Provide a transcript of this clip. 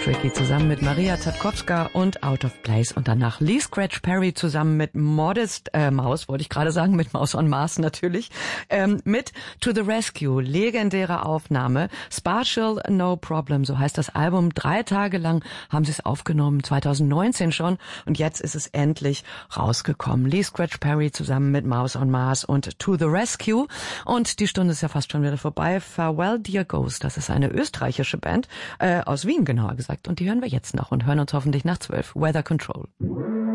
Tricky zusammen mit Maria Zapkowska und Out of Place und danach Lee Scratch Perry zusammen mit Modest Mouse, wollte ich gerade sagen, mit Mouse on Mars natürlich, mit To the Rescue, legendäre Aufnahme, Spatial No Problem, so heißt das Album. 3 Tage lang haben sie es aufgenommen, 2019 schon, und jetzt ist es endlich rausgekommen. Lee Scratch Perry zusammen mit Mouse on Mars und To the Rescue, und die Stunde ist ja fast schon wieder vorbei. Farewell Dear Ghost, das ist eine österreichische Band, aus Wien genauer gesagt. Und die hören wir jetzt noch und hören uns hoffentlich nach 12. Weather Control.